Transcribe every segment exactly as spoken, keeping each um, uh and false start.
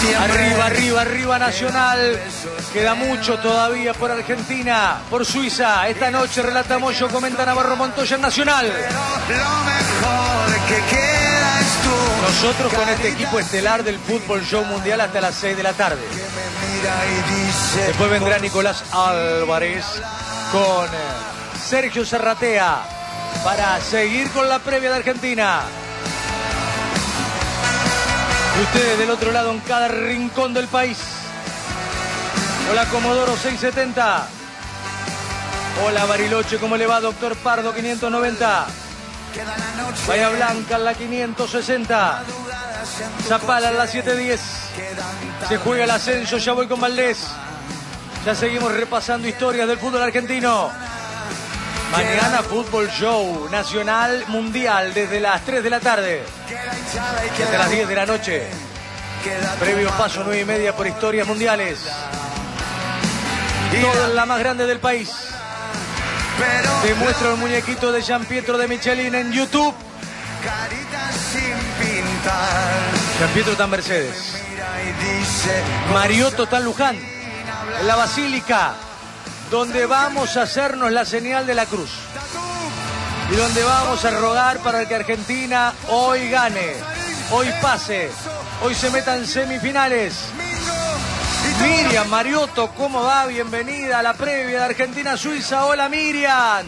Arriba, arriba, arriba Nacional. Queda mucho todavía por Argentina, por Suiza. Esta noche relata Moyo, comenta Navarro Montoya en Nacional. Nosotros con este equipo estelar del Fútbol Show Mundial hasta las seis de la tarde. Después vendrá Nicolás Álvarez con Sergio Serratea para seguir con la previa de Argentina. Y ustedes del otro lado en cada rincón del país. Hola Comodoro seiscientos setenta. Hola Bariloche, ¿cómo le va? Doctor Pardo quinientos noventa. Bahía Blanca en la quinientos sesenta. Zapala en la setecientos diez. Se juega el ascenso, ya voy con Valdés. Ya seguimos repasando historias del fútbol argentino. Mañana Fútbol Show Nacional Mundial desde las tres de la tarde y hasta las diez de la noche. Previo paso nueve y media por historias mundiales. Todo en la más grande del país. Te muestro el muñequito de Gian Pietro de Michelin en YouTube. Gian Pietro está en Mercedes. Mariotto está en Luján, en la Basílica, donde vamos a hacernos la señal de la cruz y donde vamos a rogar para que Argentina hoy gane, hoy pase, hoy se meta en semifinales. Miriam Mariotto, ¿cómo va? Bienvenida a la previa de Argentina-Suiza. Hola Miriam.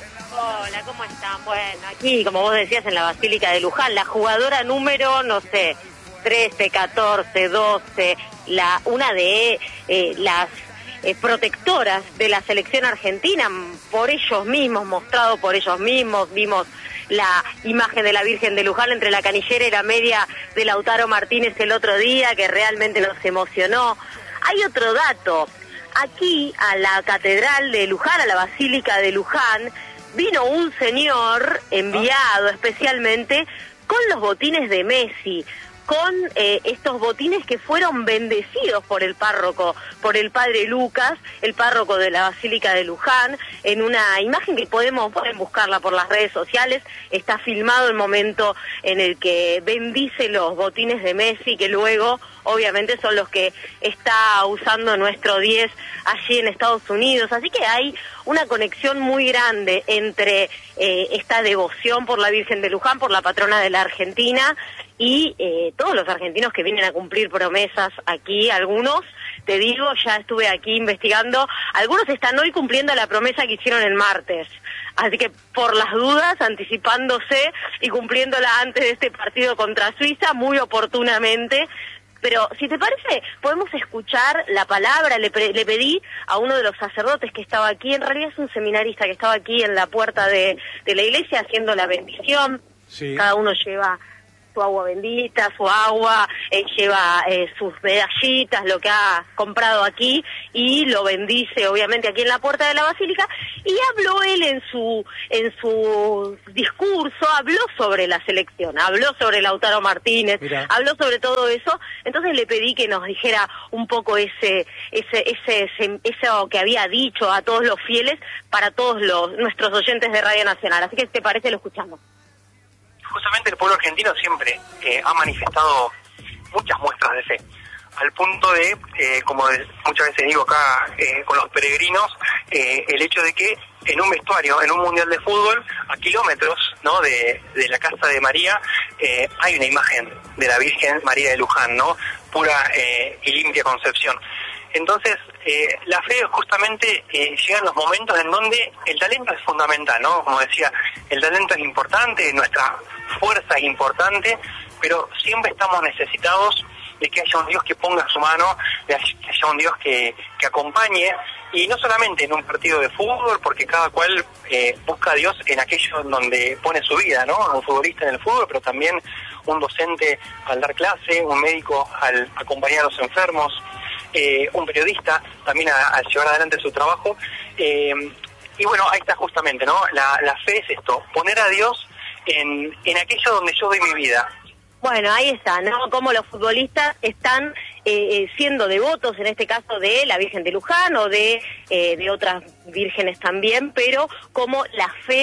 Hola, ¿cómo están? Bueno, aquí, como vos decías, en la Basílica de Luján, la jugadora número, no sé, trece, catorce, doce, la, una de eh, las eh, protectoras de la selección argentina, por ellos mismos, mostrado por ellos mismos. Vimos la imagen de la Virgen de Luján entre la canillera y la media de Lautaro Martínez el otro día, que realmente nos emocionó. Hay otro dato. Aquí, a la Catedral de Luján, a la Basílica de Luján, vino un señor enviado especialmente con los botines de Messi, con eh, estos botines que fueron bendecidos por el párroco, por el padre Lucas, el párroco de la Basílica de Luján, en una imagen que podemos, pueden buscarla por las redes sociales. Está filmado el momento en el que bendice los botines de Messi, que luego obviamente son los que está usando nuestro diez allí en Estados Unidos. Así que hay una conexión muy grande entre eh, esta devoción por la Virgen de Luján, por la patrona de la Argentina, y eh, todos los argentinos que vienen a cumplir promesas aquí. Algunos, te digo, ya estuve aquí investigando, algunos están hoy cumpliendo la promesa que hicieron el martes. Así que por las dudas, anticipándose y cumpliéndola antes de este partido contra Suiza, muy oportunamente. Pero si te parece, podemos escuchar la palabra. Le, pre- le pedí a uno de los sacerdotes que estaba aquí, en realidad es un seminarista que estaba aquí en la puerta de, de la iglesia haciendo la bendición. Sí. Cada uno lleva su agua bendita, su agua, eh, lleva eh, sus medallitas, lo que ha comprado aquí, y lo bendice obviamente aquí en la puerta de la basílica. Y habló él en su en su discurso, habló sobre la selección, habló sobre Lautaro Martínez, Mira. habló sobre todo eso. Entonces le pedí que nos dijera un poco ese ese ese, ese eso que había dicho a todos los fieles, para todos los nuestros oyentes de Radio Nacional. Así que, si te parece, lo escuchamos. Justamente el pueblo argentino siempre eh, ha manifestado muchas muestras de fe, al punto de, eh, como de, muchas veces digo acá eh, con los peregrinos, eh, el hecho de que en un vestuario, en un mundial de fútbol, a kilómetros, ¿no?, de, de la casa de María, eh, hay una imagen de la Virgen María de Luján, ¿no?, pura eh, y limpia concepción. Entonces, eh, la fe justamente eh, llega en los momentos en donde el talento es fundamental, ¿no? Como decía, el talento es importante, nuestra fuerza es importante, pero siempre estamos necesitados de que haya un Dios que ponga su mano, de que haya un Dios que, que acompañe, y no solamente en un partido de fútbol, porque cada cual eh, busca a Dios en aquello en donde pone su vida, ¿no? Un futbolista en el fútbol, pero también un docente al dar clase, un médico al acompañar a los enfermos, Eh, un periodista también a, a llevar adelante su trabajo, eh, y bueno, ahí está justamente, ¿no? La, la fe es esto, poner a Dios en, en aquello donde yo doy mi vida. Bueno, ahí está, ¿no? Como los futbolistas están eh, siendo devotos, en este caso de la Virgen de Luján o de, eh, de otras vírgenes también, pero como la fe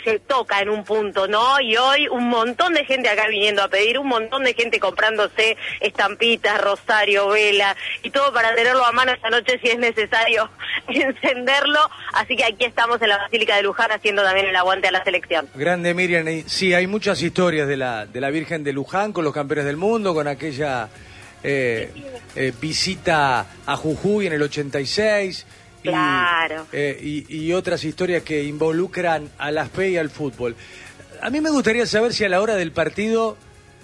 se toca en un punto, ¿no? Y hoy un montón de gente acá viniendo a pedir, un montón de gente comprándose estampitas, rosario, vela y todo para tenerlo a mano esta noche si es necesario encenderlo. Así que aquí estamos en la Basílica de Luján haciendo también el aguante a la selección. Grande, Miriam. Y sí, hay muchas historias de la, de la Virgen de Luján con los campeones del mundo, con aquella eh, eh, visita a Jujuy en el ochenta y seis. Y, claro. Eh, y, y otras historias que involucran a la fe y al fútbol. A mí me gustaría saber si a la hora del partido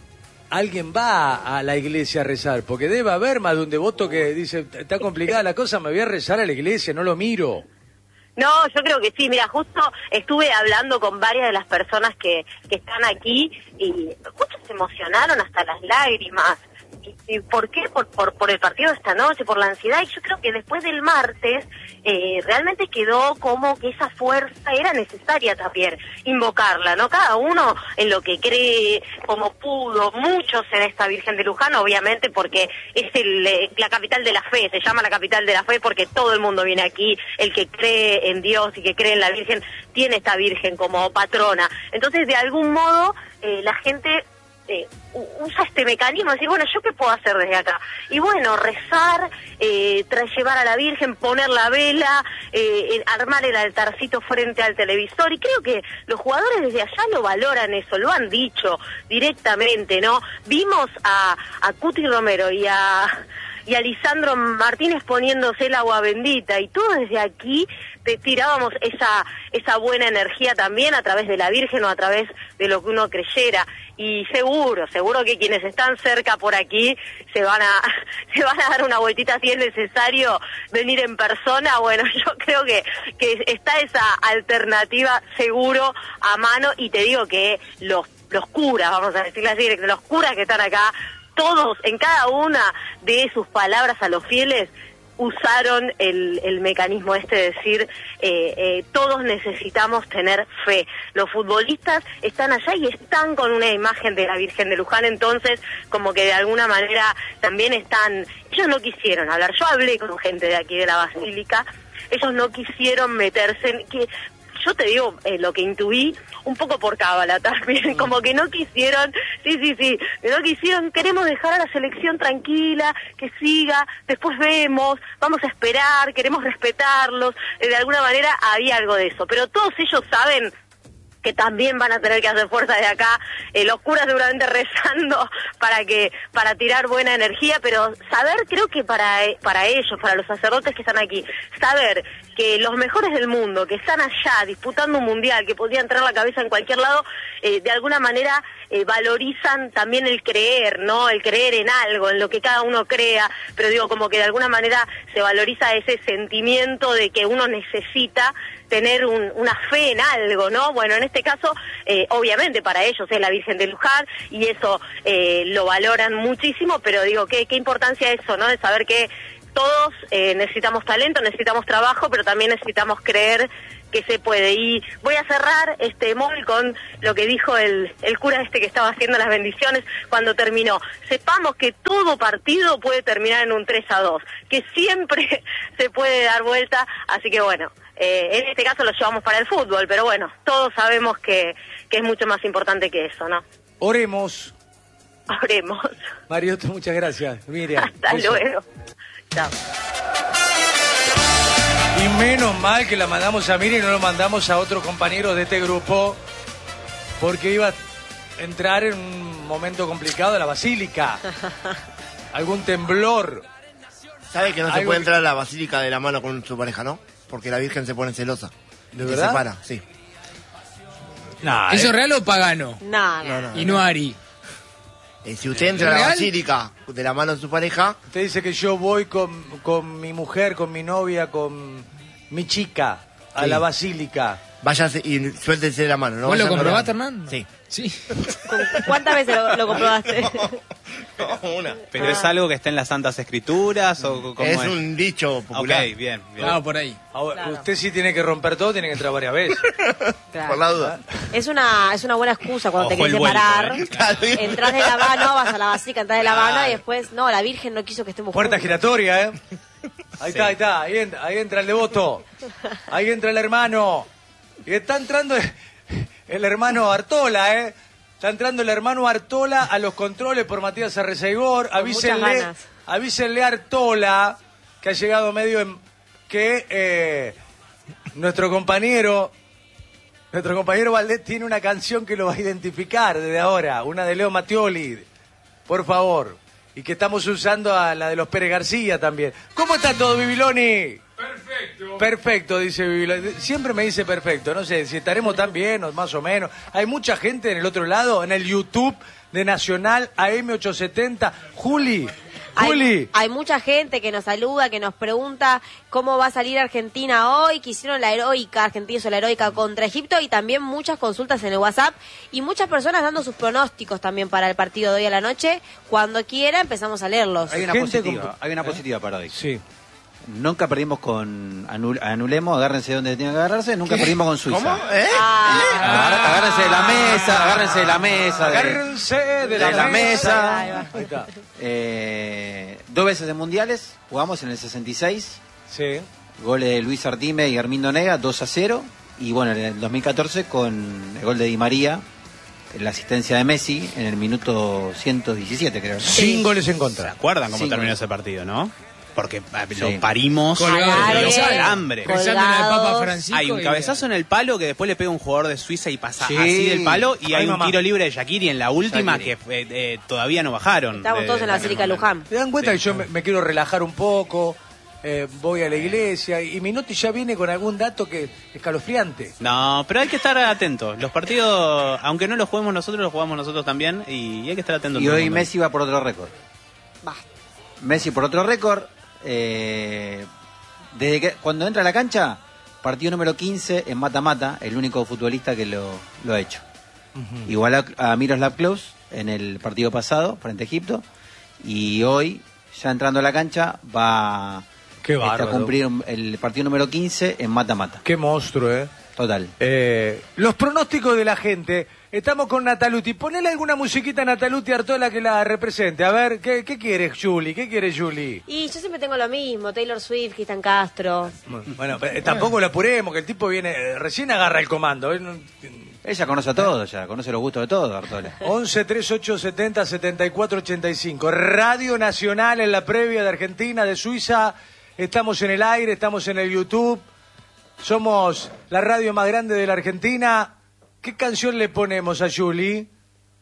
alguien va a la iglesia a rezar, porque debe haber más de un devoto que dice, está complicada la cosa, me voy a rezar a la iglesia, no lo miro. No, yo creo que sí. Mira, justo estuve hablando con varias de las personas que, que están aquí y muchos se emocionaron hasta las lágrimas. ¿Y, y por qué? Por, por, por el partido de esta noche, por la ansiedad. Y yo creo que después del martes eh, realmente quedó como que esa fuerza era necesaria también, invocarla, ¿no? Cada uno en lo que cree, como pudo, muchos en esta Virgen de Luján, obviamente porque es el, eh, la capital de la fe, se llama la capital de la fe porque todo el mundo viene aquí, el que cree en Dios y que cree en la Virgen, tiene esta Virgen como patrona. Entonces, de algún modo, eh, la gente Eh, usa este mecanismo de decir, bueno, ¿yo qué puedo hacer desde acá? Y bueno, rezar, eh, tras llevar a la Virgen, poner la vela, eh, armar el altarcito frente al televisor, y creo que los jugadores desde allá lo valoran eso, lo han dicho directamente, ¿no? Vimos a, a Cuti Romero y a... y a Lisandro Martínez poniéndose el agua bendita, y todos desde aquí te tirábamos esa esa buena energía también a través de la Virgen o a través de lo que uno creyera, y seguro, seguro que quienes están cerca por aquí se van a se van a dar una vueltita si es necesario venir en persona. Bueno, yo creo que, que está esa alternativa seguro a mano, y te digo que los, los curas, vamos a decirlo así, los curas que están acá, todos, en cada una de sus palabras a los fieles, usaron el, el mecanismo este de decir, eh, eh, todos necesitamos tener fe. Los futbolistas están allá y están con una imagen de la Virgen de Luján, entonces como que de alguna manera también están, ellos no quisieron hablar, yo hablé con gente de aquí de la Basílica, ellos no quisieron meterse en que... Yo te digo eh, lo que intuí, un poco por cábala también, como que no quisieron, sí, sí, sí, no quisieron, queremos dejar a la selección tranquila, que siga, después vemos, vamos a esperar, queremos respetarlos, eh, de alguna manera había algo de eso, pero todos ellos saben que también van a tener que hacer fuerza de acá, eh, los curas seguramente rezando para que para tirar buena energía, pero saber, creo que para para ellos, para los sacerdotes que están aquí, saber que los mejores del mundo, que están allá disputando un mundial, que podrían traer la cabeza en cualquier lado, eh, de alguna manera eh, valorizan también el creer, ¿no? El creer en algo, en lo que cada uno crea, pero digo, como que de alguna manera se valoriza ese sentimiento de que uno necesita tener un, una fe en algo, ¿no? Bueno, en este caso, eh, obviamente para ellos es la Virgen de Luján, y eso eh, lo valoran muchísimo, pero digo, ¿qué, qué importancia eso, ¿no? De saber que todos eh, necesitamos talento, necesitamos trabajo, pero también necesitamos creer que se puede. Y voy a cerrar este móvil con lo que dijo el, el cura este que estaba haciendo las bendiciones cuando terminó. Sepamos que todo partido puede terminar en un tres a dos, que siempre se puede dar vuelta, así que bueno, eh, en este caso lo llevamos para el fútbol, pero bueno, todos sabemos que, que es mucho más importante que eso, ¿no? Oremos. Oremos. Mariotto, muchas gracias. Miriam. Hasta eso. luego. Chao. Y menos mal que la mandamos a Miriam y no lo mandamos a otros compañeros de este grupo, porque iba a entrar en un momento complicado de la Basílica. Algún temblor. ¿Sabe que no se puede entrar a la Basílica de la mano con su pareja, no? Porque la Virgen se pone celosa. ¿De y verdad? Se separa, sí. Nah, ¿Eso eh. es real o pagano? No, No, no, Y no Ari. Eh, si usted entra a la ¿Real? Basílica de la mano de su pareja, Usted dice que yo voy con, con mi mujer, con mi novia, con mi chica a Sí. la Basílica. váyase y suéltese la mano. ¿No? ¿Vos lo Vaya comprobaste, con la- Hernán? Sí. Sí. ¿Cuántas veces lo, lo comprobaste? No, una. ¿Pero es algo que está en las Santas Escrituras o cómo Es es? un dicho popular. Ok, bien, bien. Vamos por ahí. Ahora, Claro. usted sí tiene que romper todo, tiene que entrar varias veces. Claro. Por la duda. Es una, es una buena excusa cuando Ojo te querés el vuelco, separar. ¿eh? Claro. Entrás de la mano, vas a la basílica, entras de la Claro. mano y después, no, la Virgen no quiso que estemos Puerta juntos. giratoria, ¿eh? Ahí Sí. está, ahí está. Ahí entra, ahí entra el devoto. Ahí entra el hermano. Y está entrando... el hermano Artola, ¿eh? Está entrando el hermano Artola a los controles por Matías Arreceigor. Avísenle, avísenle a Artola, que ha llegado medio en... que eh, nuestro compañero... Nuestro compañero Valdés tiene una canción que lo va a identificar desde ahora. Una de Leo Mattioli. Por favor. Y que estamos usando a la de los Pérez García también. ¿Cómo está todo, Bibiloni? Perfecto. Perfecto, dice Bibiloni. Siempre me dice perfecto. No sé si estaremos tan bien o más o menos. Hay mucha gente en el otro lado, en el YouTube de Nacional A M ochocientos setenta. Juli. Juli. Hay, hay mucha gente que nos saluda, que nos pregunta cómo va a salir Argentina hoy, que hicieron la heroica, Argentina hizo la heroica contra Egipto, y también muchas consultas en el WhatsApp y muchas personas dando sus pronósticos también para el partido de hoy a la noche. Cuando quiera empezamos a leerlos. Hay una Gente positiva, con- hay una ¿Eh? positiva para hoy. Sí. Nunca perdimos con anul, anulemos, agárrense donde tienen que agarrarse, nunca perdimos con Suiza. ¿Cómo? ¿Eh? Ah, Agar- agárrense de la mesa, agárrense de la mesa. de- Agárrense de la, de la mesa. Ahí va. Ahí está. eh, dos veces en mundiales, jugamos en el sesenta y seis, Sí. goles de Luis Artime y Armindo Nega, dos a cero, y bueno, en el dos mil catorce con el gol de Di María, la asistencia de Messi en el minuto ciento diecisiete, creo. Sin goles en ¿Se contra. acuerdan cómo Sí, terminó bueno. ese partido, no? Porque eh, lo Sí. parimos Colgado, Al de aire, hambre. colgados. Rezando en el Papa Francisco. Hay un y- cabezazo en el palo que después le pega un jugador de Suiza y pasa Sí. así del palo, y Ay, hay un mamá. tiro libre de Shaqiri en la última Shaqiri. que eh, eh, todavía no bajaron. Estamos de- todos en la de- Basílica de Luján. ¿Se dan cuenta Sí. que yo me, me quiero relajar un poco? Eh, voy a la iglesia y Minotti ya viene con algún dato que es escalofriante. No, pero hay que estar atentos. Los partidos, aunque no los juguemos nosotros, los jugamos nosotros también, y hay que estar atentos. Y todo el hoy mundo. Messi va por otro récord. Basta. Messi por otro récord. eh, desde que cuando entra a la cancha, partido número quince en mata-mata, el único futbolista que lo, lo ha hecho. Igual a, a Miroslav Klose en el partido pasado frente a Egipto, y hoy, ya entrando a la cancha, va Qué este, a bárbaro. cumplir un- el partido número quince en mata-mata. Qué monstruo, ¿eh? Total. Eh, los pronósticos de la gente. Estamos con Nataluti. Ponele alguna musiquita a Nataluti Artola que la represente. A ver, ¿qué, qué quieres, Juli? ¿Qué quieres, Juli? Y yo siempre tengo lo mismo, Taylor Swift, Cristian Castro. Bueno, eh, tampoco lo apuremos, que el tipo viene, eh, recién agarra el comando. ¿eh? No- Ella conoce a todos, ya conoce los gustos de todos, Artola. once treinta y ocho setenta setenta y cuatro ochenta y cinco. Radio Nacional en la previa de Argentina, de Suiza. Estamos en el aire, estamos en el YouTube. Somos la radio más grande de la Argentina. ¿Qué canción le ponemos a Julie?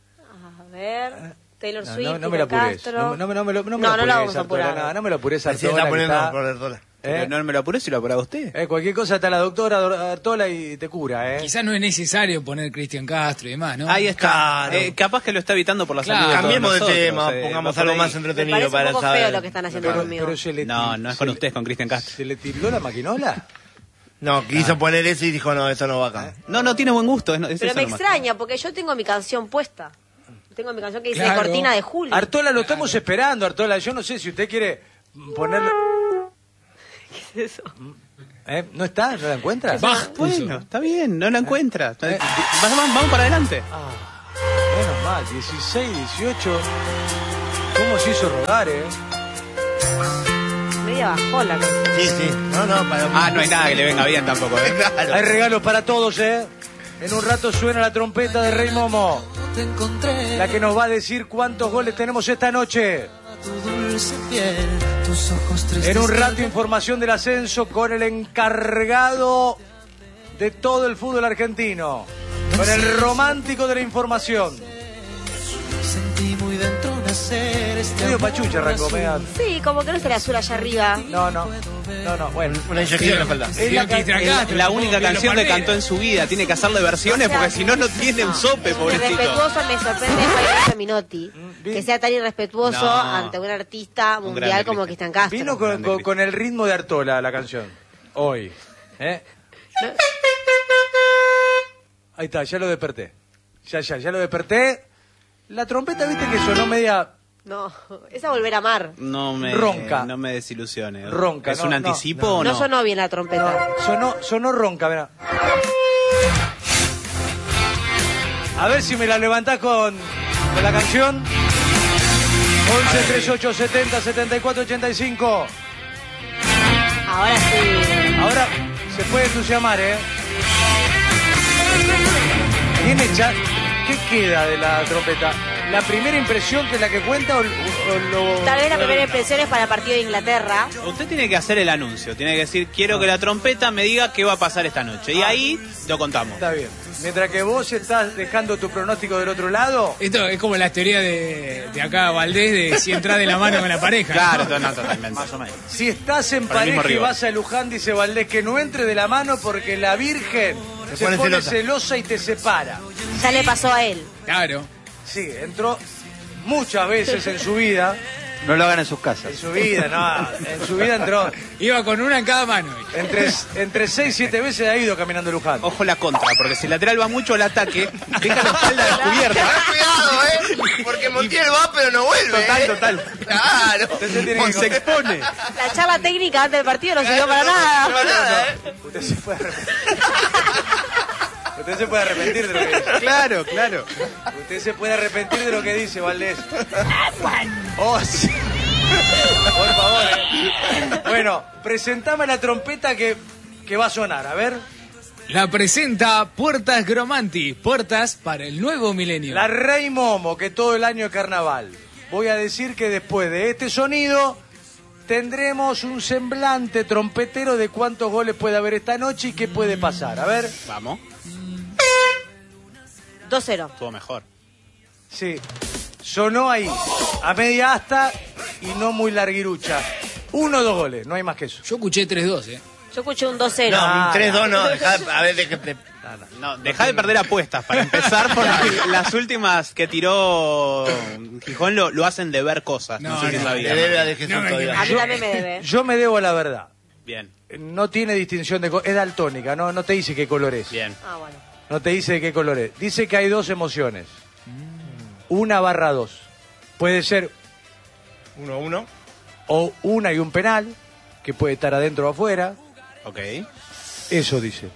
A ver, Taylor No, Swift, no, no me la Cristian apures. Castro. No, no, me- no me lo, no me No, lo no la apures, vamos a Artola, apurar. no, no me lo apures, Se Artola. está que poniendo está- por Artola. ¿eh? Pero no me lo apuré si lo apuraba usted. Eh, cualquier cosa está la doctora Artola y te cura, ¿eh? Quizás no es necesario poner Cristian Castro y demás, ¿no? Ahí está. Claro. Eh, capaz que lo está evitando por la Claro. salud. de todos Cambiemos de nosotros, tema, eh, pongamos va por algo ahí. más Me entretenido parece un para poco saber. feo lo que están haciendo Pero, conmigo. pero se le No, ti- no es se con le- usted, es con Cristian Castro. ¿Se le tiró la maquinola? No, quiso poner eso y dijo, no, eso no va acá. No, no, tiene buen gusto. Es, es Pero eso me nomás. extraña, porque yo tengo mi canción puesta. Tengo mi canción que dice Claro. Cortina de Julio. Artola, lo estamos esperando, Artola. Yo no sé si usted quiere ponerle... ¿Qué es eso? ¿Eh? ¿No está? ¿No la encuentra? Bach puso. Bueno, está bien, no la encuentra. Eh. Vamos, vamos para adelante. Menos mal, dieciséis, dieciocho. ¿Cómo se hizo rogar, eh? Media bajón la canción. Sí, sí. No, no, para... Ah, no hay nada que le venga bien tampoco, ¿eh? Claro. Hay regalos para todos, ¿eh? En un rato suena la trompeta de Rey Momo. La que nos va a decir cuántos goles tenemos esta noche. En un rato información del ascenso con el encargado de todo el fútbol argentino. Con el romántico de la información. Medio pachucha arrancó, medio- Sí, como que no está el azul allá arriba. No, no, no, no, bueno. Una inyección le falta. Es la, ca- Cristian Es Castro, la supongo única que lo canción que palmera. cantó en su vida. Tiene que hacerle versiones O sea, porque si no, no tiene un sope, pobrecito. Irrespetuoso me sorprende Javier Minotti. Que sea tan irrespetuoso No. ante un artista Un mundial grande como Cristian. Cristian Castro. Vino con, Grande con- Cristian. con el ritmo de Artola la canción. Hoy. ¿Eh? Ahí está, ya lo desperté. Ya, ya, ya lo desperté. La trompeta, viste que sonó media No, esa volver a amar. No me, Ronca. no me desilusione. Ronca, ¿Es no, un no, anticipo no. o no? No sonó bien la trompeta. Sonó, sonó ronca, mirá. A ver si me la levantás con, con la canción. once treinta y ocho setenta setenta y cuatro ochenta y cinco. Ahora sí. Ahora se puede entusiasmar, ¿eh? ¿Tiene cha- ¿Qué queda de la trompeta? ¿La primera impresión que es la que cuenta o, o lo...? Tal vez la primera impresión es para el partido de Inglaterra. Usted tiene que hacer el anuncio, tiene que decir, quiero que la trompeta me diga qué va a pasar esta noche. Y ahí lo contamos. Está bien. Mientras que vos estás dejando tu pronóstico del otro lado... Esto es como la teoría de, de acá Valdés de si entras de la mano con la pareja. Claro, ¿no? no, totalmente. Más o menos. Si estás en Para el mismo pareja y rival. vas a Luján, dice Valdés, que no entre de la mano porque la Virgen se, Se pone, pone celosa. celosa. y te separa. Ya le pasó a él. Claro. Sí, entró muchas veces en su vida. No lo hagan en sus casas. En su vida, no. En su vida entró. Iba con una en cada mano. Entre, entre seis y siete veces ha ido caminando Luján. Ojo la contra, porque si el lateral va mucho al ataque, deja la espalda descubierta. Ten cuidado, ¿eh? Porque Montiel va, pero no vuelve. Total, ¿eh? total. Claro. Usted tiene que- Se expone. La charla técnica antes del partido no sirvió para nada. No, nada, ¿eh? Usted se puede arrepentir. Usted se puede arrepentir de lo que dice. Claro, claro. Usted se puede arrepentir de lo que dice, Valdés. Oh, sí. Por favor. eh. Bueno, presentame la trompeta que, que va a sonar, a ver. La presenta Puertas Gromanti. Puertas para el nuevo milenio. La Rey Momo, que todo el año es carnaval. Voy a decir que después de este sonido tendremos un semblante trompetero de cuántos goles puede haber esta noche y qué puede pasar. A ver. Vamos, dos cero. estuvo mejor. Sí, sonó ahí, a media asta y no muy larguirucha. Uno o dos goles, no hay más que eso. Yo escuché tres dos, ¿eh? Yo escuché un dos cero. No, No, un tres dos no. no. Dejá, a ver, de que te... No, deja de perder apuestas para empezar, porque las últimas que tiró Gijón lo, lo hacen de ver cosas. No, No, sé si no, sabía. Le debe a De Jesús No, todavía. A mí también me debe. Yo me debo a la verdad. Bien, No tiene distinción de color, es daltónica, no, no te dice qué color es. bien. Ah, bueno. No te dice de qué color es. Dice que hay dos emociones. Una barra dos. Puede ser Uno, uno. o una y un penal, que puede estar adentro o afuera. Ok. Eso dice.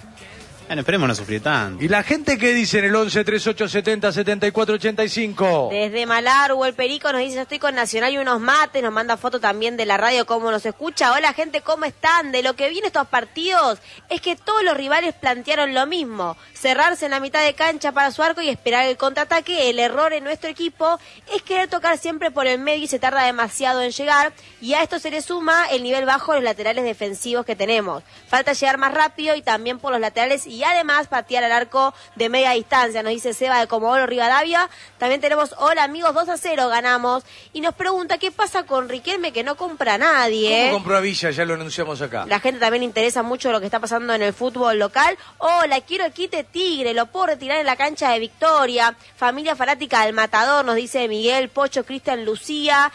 Bueno, esperemos no sufrir tanto. ¿Y la gente qué dice en el once, treinta y ocho, setenta, setenta y cuatro, ochenta y cinco? Desde Malargo, el Perico nos dice, yo estoy con Nacional y unos mates, nos manda foto también de la radio, cómo nos escucha. Hola gente, ¿cómo están? De lo que viene estos partidos es que todos los rivales plantearon lo mismo, cerrarse en la mitad de cancha para su arco y esperar el contraataque. El error en nuestro equipo es querer tocar siempre por el medio y se tarda demasiado en llegar, y a esto se le suma el nivel bajo de los laterales defensivos que tenemos. Falta llegar más rápido y también por los laterales y además patear al arco de media distancia, nos dice Seba de Comodoro Rivadavia. También tenemos, hola amigos, dos a cero ganamos, y nos pregunta qué pasa con Riquelme, que no compra a nadie. ¿Cómo compró a Villa? Ya lo anunciamos acá. La gente también le interesa mucho lo que está pasando en el fútbol local. Hola, quiero el quite Tigre, lo puedo retirar en la cancha de Victoria. Familia fanática del Matador, nos dice Miguel, Pocho, Cristian, Lucía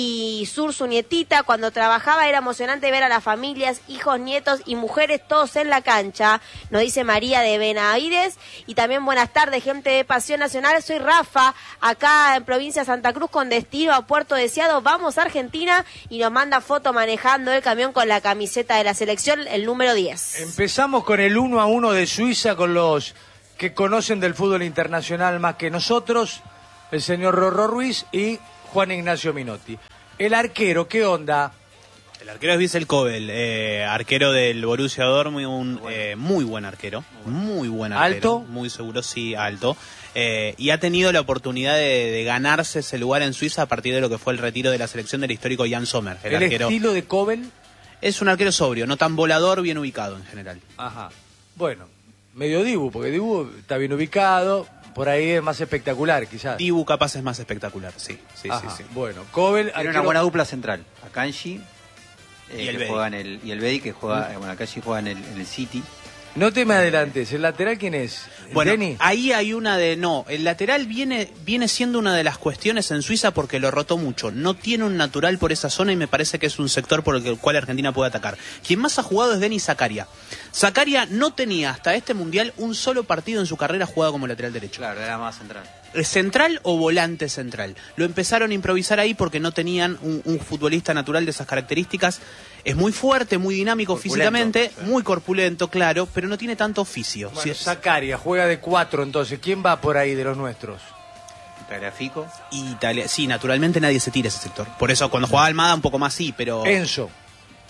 y Sur, su nietita. Cuando trabajaba era emocionante ver a las familias, hijos, nietos y mujeres todos en la cancha, nos dice María de Benavides. Y también buenas tardes, gente de Pasión Nacional, soy Rafa, acá en provincia de Santa Cruz con destino a Puerto Deseado, vamos a Argentina, y nos manda foto manejando el camión con la camiseta de la selección, el número diez. Empezamos con el uno a uno de Suiza, con los que conocen del fútbol internacional más que nosotros, el señor Rorro Ruiz y Juan Ignacio Minotti. El arquero, ¿qué onda? El arquero es Wiesel Kobel, eh, arquero del Borussia Dortmund, un eh, muy buen arquero, muy buen arquero. ¿Alto? Muy seguro, sí, alto. Eh, y ha tenido la oportunidad de, de ganarse ese lugar en Suiza a partir de lo que fue el retiro de la selección del histórico Jan Sommer. El, El, arquero estilo de Kobel. es un arquero sobrio, no tan volador, bien ubicado en general. Ajá. Bueno, medio Dibu, porque Dibu está bien ubicado, por ahí es más espectacular, quizás. Dibu capaz es más espectacular, sí, sí, Ajá. sí, sí. Bueno, Kobel, Tiene arquero- una buena dupla central. Akanji eh, Y el que Bedi. juega en el y el Bedi que juega, eh, bueno, Akanji juega en el, en el City. No te me adelantes, ¿el lateral quién es? Bueno, ¿Denny? ahí hay una de... No, el lateral viene, viene siendo una de las cuestiones en Suiza porque lo rotó mucho. No tiene un natural por esa zona y me parece que es un sector por el cual Argentina puede atacar. Quien más ha jugado es Denis Zakaria. Zakaria no tenía hasta este Mundial un solo partido en su carrera jugado como lateral derecho. Claro, era más central. ¿Central o volante central? Lo empezaron a improvisar ahí porque no tenían un, un futbolista natural de esas características. Es muy fuerte, muy dinámico Corpulento, físicamente, sí. muy corpulento, claro, pero no tiene tanto oficio. Bueno, Sí, Zakaria juega de cuatro, entonces. ¿Quién va por ahí de los nuestros? Tagliafico. Italia, sí, naturalmente nadie se tira ese sector. Por eso cuando jugaba Almada un poco más sí, pero... Enzo.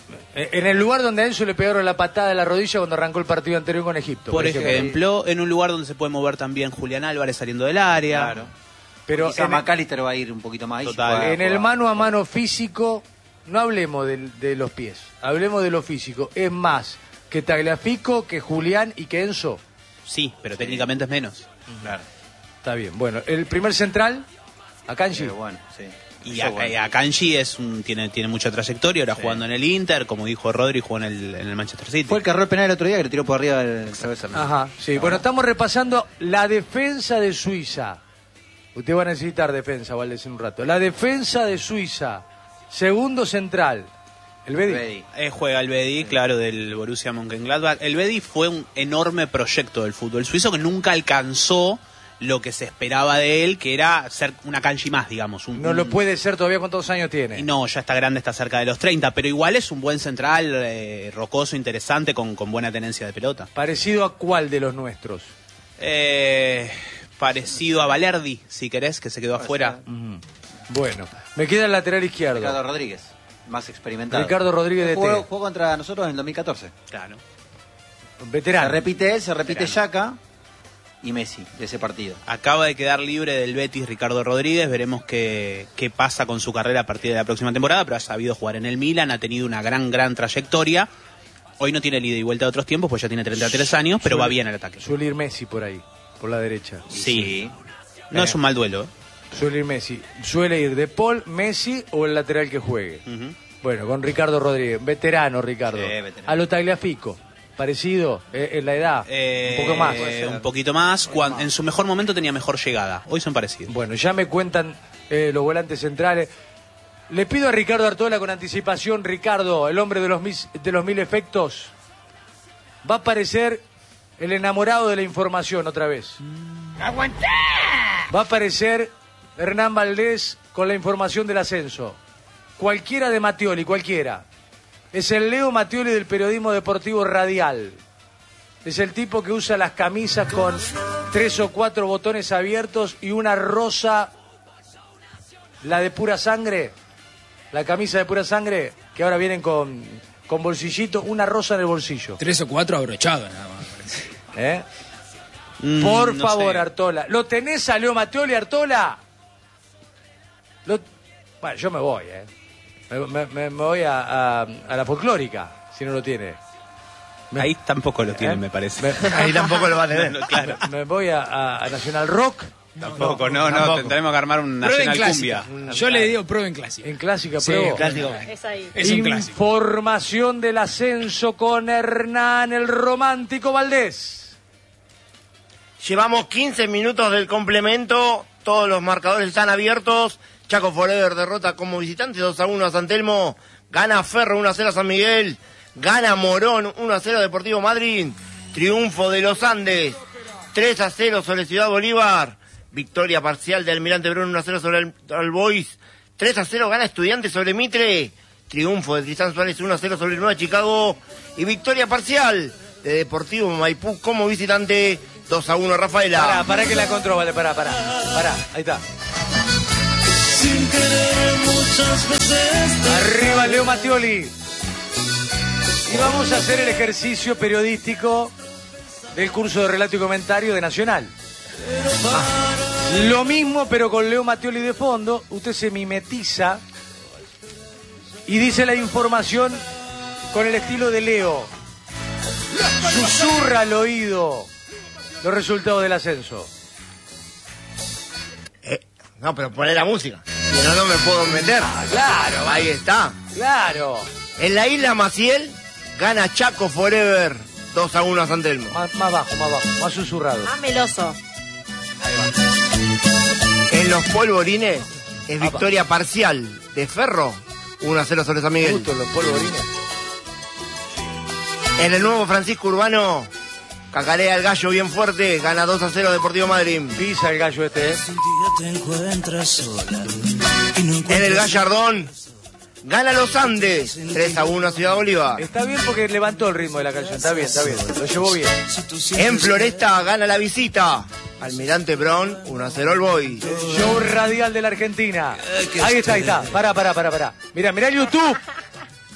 En el lugar donde a Enzo le pegaron la patada de la rodilla cuando arrancó el partido anterior con Egipto. Por, por ejemplo, en un lugar donde se puede mover también Julián Álvarez saliendo del área. Claro. Pero quizá McAllister va a ir un poquito más. Total. En el mano a mano físico, no hablemos de, de los pies, hablemos de lo físico. Es más que Tagliafico, que Julián y que Enzo. Sí, pero sí. técnicamente es menos. Claro. Está bien. Bueno, el primer central, Akanji. Pero bueno, sí. Y a, bueno. Akanji es un, tiene, tiene mucha trayectoria, ahora sí. jugando en el Inter, como dijo Rodri, jugó en el, en el Manchester City. Fue el que erró el penal el otro día que le tiró por arriba el cabeza. Ajá, sí. No. Bueno, estamos repasando la defensa de Suiza. Usted va a necesitar defensa, Valdés, en un rato. La defensa de Suiza, segundo central, el Bedi. Bedi. Eh, juega el Bedi, sí. claro, del Borussia Mönchengladbach. El Bedi fue un enorme proyecto del fútbol suizo que nunca alcanzó lo que se esperaba de él, que era ser una Kanji más, digamos. Un, no un... lo puede ser todavía. ¿Cuántos años tiene? No, ya está grande, está cerca de los treinta, pero igual es un buen central, eh, rocoso, interesante, con, con buena tenencia de pelota. ¿Parecido a cuál de los nuestros? Eh, parecido a Valerdi, si querés, que se quedó afuera. Uh-huh. Bueno, me queda el lateral izquierdo. Ricardo Rodríguez, más experimentado. Ricardo Rodríguez de jugó, jugó contra nosotros en el dos mil catorce. Claro. Veterano. Se repite él, se repite Xhaka y Messi de ese partido. Acaba de quedar libre del Betis Ricardo Rodríguez, veremos qué, qué pasa con su carrera a partir de la próxima temporada, pero ha sabido jugar en el Milan, ha tenido una gran, gran trayectoria. Hoy no tiene el ida y vuelta de otros tiempos, pues ya tiene treinta y tres años, pero suele, va bien el ataque. Suele ir Messi por ahí, por la derecha. Sí, sí. no eh. es un mal duelo. ¿eh? Suele ir Messi. Suele ir De Paul, Messi o el lateral que juegue. Uh-huh. Bueno, con Ricardo Rodríguez, veterano Ricardo. Sí, veterano. A lo Tagliafico. Parecido eh, en la edad, eh, un poco más. Eh, un poquito más. Cuando, en su mejor momento tenía mejor llegada. Hoy son parecidos. Bueno, ya me cuentan eh, los volantes centrales. Le pido a Ricardo Artola con anticipación, Ricardo, el hombre de los, mis, de los mil efectos. Va a aparecer el enamorado de la información otra vez. ¡Aguantá! Va a aparecer Hernán Valdés con la información del ascenso. Cualquiera de Mattioli, cualquiera. Es el Leo Mattioli del periodismo deportivo radial. Es el tipo que usa las camisas con tres o cuatro botones abiertos y una rosa, la de pura sangre, la camisa de pura sangre, que ahora vienen con, con bolsillito, una rosa en el bolsillo. Tres o cuatro abrochados nada más, parece. ¿Eh? Mm, Por no favor, sé. Artola. ¿Lo tenés a Leo Mattioli, Artola? Lo... Bueno, yo me voy, ¿eh? Me, me, me voy a, a, a la folclórica, si no lo tiene. Me... Ahí tampoco lo tiene, ¿Eh? me parece. Me... Ahí tampoco lo va a tener. No, no, claro. Me, me voy a, a, a Nacional Rock. Tampoco, no, no, tampoco. Tendremos que armar un Nacional Cumbia. Yo le digo prueba en clásica. En clásica, sí, pruebo. clásico. Es ahí. Es un clásico. Información del ascenso con Hernán, el romántico Valdés. Llevamos quince minutos del complemento, todos los marcadores están abiertos. Chaco Forever derrota como visitante dos a uno a San Telmo, gana Ferro uno a cero a San Miguel, gana Morón uno a cero a Deportivo Madrid, triunfo de los Andes tres a cero sobre Ciudad Bolívar, victoria parcial de Almirante Brown uno a cero sobre el, el Boys, tres a cero gana Estudiantes sobre Mitre, triunfo de Tristán Suárez uno a cero sobre el Nueva Chicago y victoria parcial de Deportivo Maipú como visitante dos a uno Rafaela. Pará, pará que la control, vale, pará, pará, pará, ahí está. Sin querer muchas veces. Arriba Leo Mattioli. Y vamos a hacer el ejercicio periodístico del curso de relato y comentario de Nacional. Ah, lo mismo, pero con Leo Mattioli de fondo. Usted se mimetiza y dice la información con el estilo de Leo. Susurra al oído los resultados del ascenso. Eh, no, pero poné la música. Si no, no me puedo meter. Ah, claro. Ahí está. Claro. En la isla Maciel gana Chaco Forever dos a uno a San Telmo. Más, más bajo, más bajo, más susurrado. Más meloso. En los polvorines es victoria parcial de Ferro uno a cero sobre San Miguel. Justo en los polvorines. En el nuevo Francisco Urbano, cacarea el gallo bien fuerte, gana dos a cero Deportivo Madrid. Pisa el gallo este, ¿eh? En el Gallardón, gana Los Andes, tres a uno a Ciudad Bolívar. Está bien porque levantó el ritmo de la canción, está bien, está bien, lo llevó bien. En Floresta, gana La Visita, Almirante Brown, uno a cero el Boy. Show radial de la Argentina. Ahí está, ahí está. Pará, pará, pará, pará. Mirá, mirá el YouTube.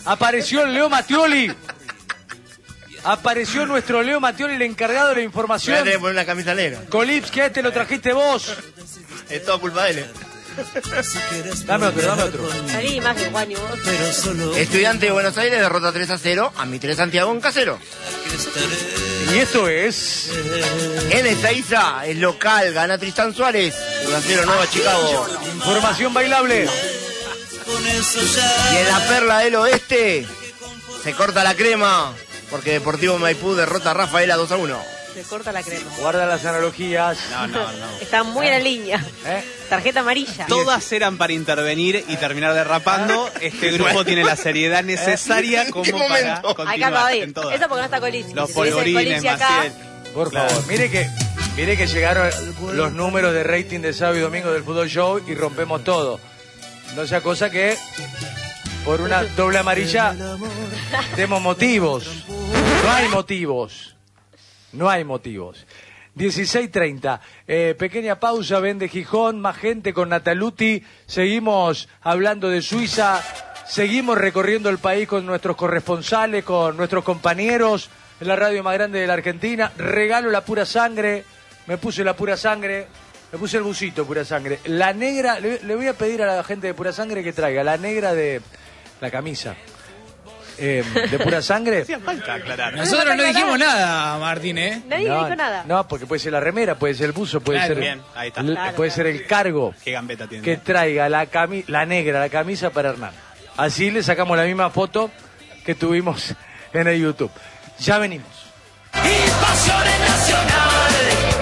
Apareció el Leo Mattioli. Apareció nuestro Leo Mattioli, el encargado de la información. Voy a poner una camisa negra. Kolipski, a este lo trajiste vos. Es todo culpa de él. Dame otro, dame otro. Salí imagen, Juan, y vos. Estudiante de Buenos Aires derrota tres a cero a Mitre Santiago en Casero. Y esto es... En Ezeiza, es local, gana Tristán Suárez. uno a cero Nueva Chicago. Formación bailable. Y en la Perla del Oeste se corta la crema porque Deportivo Maipú derrota a Rafaela dos a uno. Se corta la crema. Guarda las analogías. No, no, no. Está muy en la línea. ¿Eh? Tarjeta amarilla. Todas eran para intervenir y terminar derrapando. Este grupo tiene la seriedad necesaria como para Hay que continuar aplaudir. en todas. Eso porque no está Kolipski. Los Si tuviese polvorines, Kolipski acá, Maciel. Por Claro. favor, mire que, mire que llegaron los números de rating de sábado y domingo del Fútbol Show y rompemos todo. No sea cosa que por una doble amarilla demos motivos. No hay motivos. No hay motivos. dieciséis treinta. Eh, pequeña pausa, vende Gijón, más gente con Nataluti. Seguimos hablando de Suiza. Seguimos recorriendo el país con nuestros corresponsales, con nuestros compañeros en la radio más grande de la Argentina. Regalo la pura sangre. Me puse la pura sangre. Me puse el busito pura sangre. La negra, le, le voy a pedir a la gente de pura sangre que traiga la negra de la camisa. Eh, de pura sangre. Hacía falta aclarar. Nosotros no dijimos nada, Martín, ¿eh? nadie no, dijo nada. No, porque puede ser la remera, puede ser el buzo, puede Claro, ser bien, ahí está. l- Claro, puede claro. ser el cargo Qué gambeta tiene. que traiga la cami la negra, la camisa para Hernán. Así le sacamos la misma foto que tuvimos en el YouTube. Ya venimos. Invasión nacional.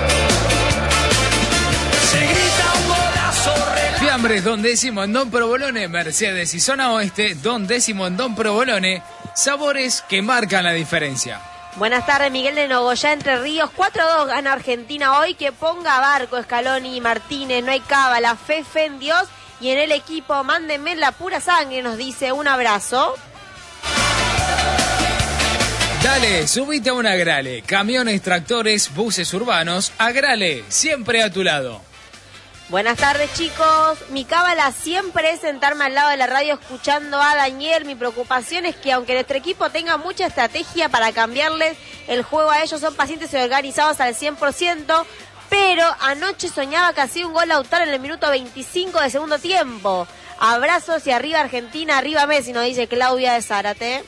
Se grita un golazo relax. Fiambres, Don Décimo en Don Provolone, Mercedes y Zona Oeste, Don Décimo en Don Provolone, sabores que marcan la diferencia. Buenas tardes, Miguel de Nogoyá, Entre Ríos. cuatro a dos gana Argentina hoy. Que ponga Barco, Scaloni y Martínez. No hay cábala, fe, fe en Dios. Y en el equipo, mándenme la pura sangre, nos dice. Un abrazo. Dale, subite a un Agrale. Camiones, tractores, buses urbanos. Agrale, siempre a tu lado. Buenas tardes, chicos. Mi cábala siempre es sentarme al lado de la radio escuchando a Daniel. Mi preocupación es que aunque nuestro equipo tenga mucha estrategia para cambiarles el juego a ellos, son pacientes y organizados al cien por ciento. Pero anoche soñaba que hacía un gol Lautaro en el minuto veinticinco de segundo tiempo. Abrazos y arriba Argentina, arriba Messi, nos dice Claudia de Zárate.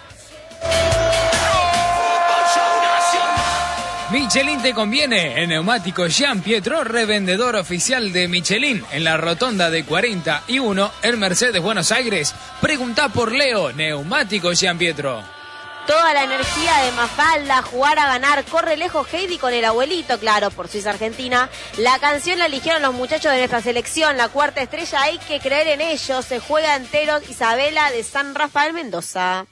Michelin te conviene. En Neumáticos Jean Pietro, revendedor oficial de Michelin. En la rotonda de cuarenta y uno, en Mercedes, Buenos Aires. Pregunta por Leo, Neumáticos Jean Pietro. Toda la energía de Mafalda, jugar a ganar, corre lejos Heidi con el abuelito, claro, por Suiza Argentina. La canción la eligieron los muchachos de nuestra selección, la cuarta estrella, hay que creer en ellos, se juega enteros, Isabela de San Rafael Mendoza.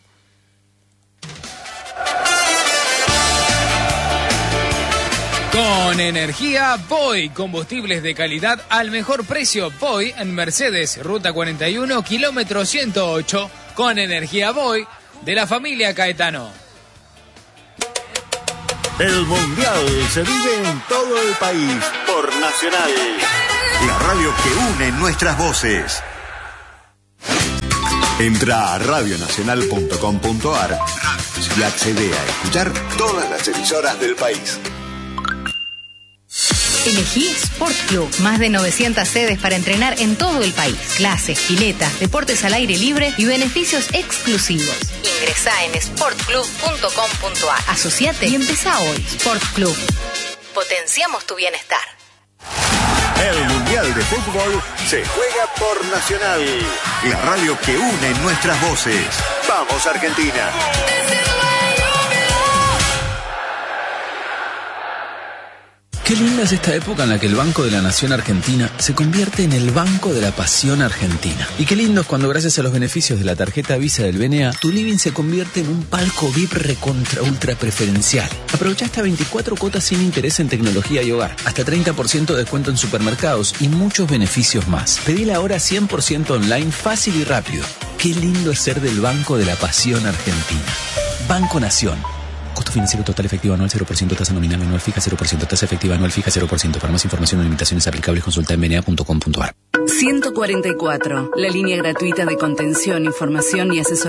Con energía Voy, combustibles de calidad al mejor precio. Voy en Mercedes, ruta cuarenta y uno, kilómetro ciento ocho. Con energía Voy, de la familia Caetano. El Mundial se vive en todo el país por Nacional, la radio que une nuestras voces. Entra a radio nacional punto com punto a r y accede a escuchar todas las emisoras del país. Elegí Sport Club. Más de novecientas sedes para entrenar en todo el país. Clases, piletas, deportes al aire libre y beneficios exclusivos. Ingresá en sport club punto com punto a r. Asociate y empezá hoy. Sport Club. Potenciamos tu bienestar. El Mundial de Fútbol se juega por Nacional, la radio que une nuestras voces. ¡Vamos, Argentina! Qué linda es esta época en la que el Banco de la Nación Argentina se convierte en el Banco de la Pasión Argentina. Y qué lindo es cuando gracias a los beneficios de la tarjeta Visa del B N A, tu living se convierte en un palco V I P recontra ultra preferencial. Aprovecha hasta veinticuatro cuotas sin interés en tecnología y hogar, hasta treinta por ciento de descuento en supermercados y muchos beneficios más. Pedila ahora cien por ciento online, fácil y rápido. Qué lindo es ser del Banco de la Pasión Argentina. Banco Nación. Costo financiero total efectivo anual cero por ciento, tasa nominal anual fija cero por ciento, tasa efectiva anual fija cero por ciento. Para más información o limitaciones aplicables consulta en b n a punto com punto a r. ciento cuarenta y cuatro, la línea gratuita de contención, información y asesoría.